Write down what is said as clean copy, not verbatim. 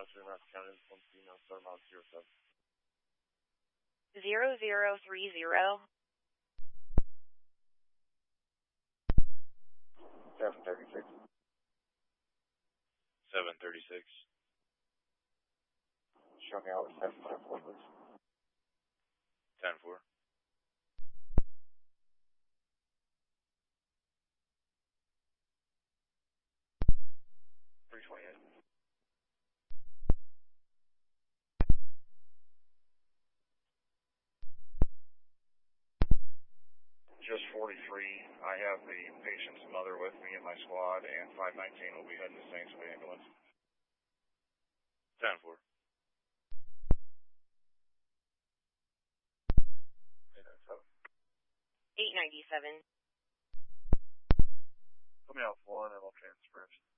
North County, 07. 0030. 736. 736. Show me out 754, please. 10-4. Just 43. I have the patient's mother with me in my squad, and 519 will be heading to Saintsville ambulance. 10-4. 897. Put me out 1 and I'll transfer it.